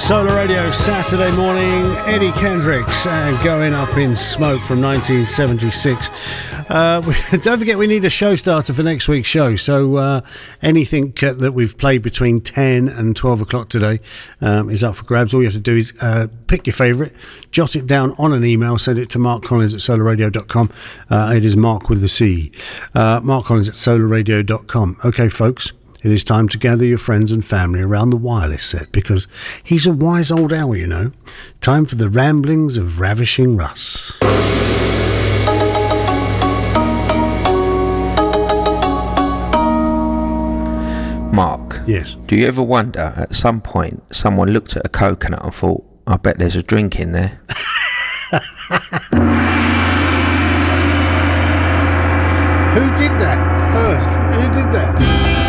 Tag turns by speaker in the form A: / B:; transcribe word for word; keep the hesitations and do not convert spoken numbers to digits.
A: Solar Radio Saturday morning. Eddie Kendricks uh, Going Up in Smoke from nineteen seventy-six. Uh, don't forget we need a show starter for next week's show, so uh, anything uh, that we've played between ten and twelve o'clock today um, is up for grabs. All you have to do is uh, pick your favourite, jot it down on an email, send it to Mark Collins at solar radio dot com. Uh, it is Mark with the C. Uh, Mark Collins at solar radio dot com. Okay, folks. It is time to gather your friends and family around the wireless set, because he's a wise old owl, you know. Time for the ramblings of Ravishing Russ.
B: Mark.
A: Yes.
B: Do you ever wonder, at some point, someone looked at a coconut and thought, I bet there's a drink in there?
A: Who did that first? Who did that?